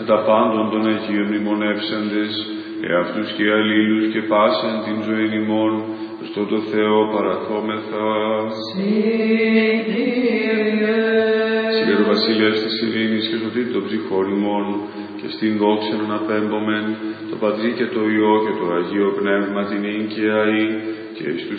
τα πάντων των Αγίων μνημονεύσαντες, εαυτούς και αλλήλους και πάσαν την ζωήν ημών, Χριστό το Θεό παραθόμεθα. Συλλέγω βασιλεύς της ειρήνης και σωτήρ των ψυχών ημών, και στην δόξα να απέμπομεν, το Πατρί και το Υιό και το Αγίο Πνεύμα την οίκαια ή, και εις τους